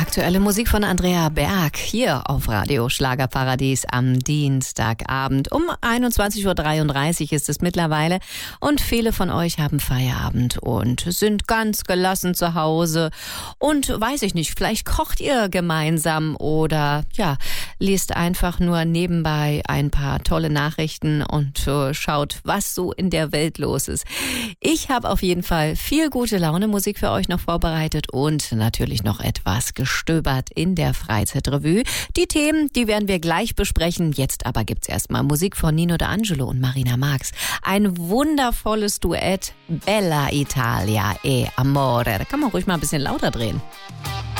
Aktuelle Musik von Andrea Berg hier auf Radio Schlagerparadies am Dienstagabend. Um 21.33 Uhr ist es mittlerweile und viele von euch haben Feierabend und sind ganz gelassen zu Hause und weiß ich nicht, vielleicht kocht ihr gemeinsam oder ja, liest einfach nur nebenbei ein paar tolle Nachrichten und schaut, was so in der Welt los ist. Ich habe auf jeden Fall viel gute Laune Musik für euch noch vorbereitet und natürlich noch etwas gestöbert in der Freizeitrevue. Die Themen, die werden wir gleich besprechen. Jetzt aber gibt's erstmal Musik von Nino D'Angelo und Marina Marx. Ein wundervolles Duett, Bella Italia e Amore. Da kann man ruhig mal ein bisschen lauter drehen.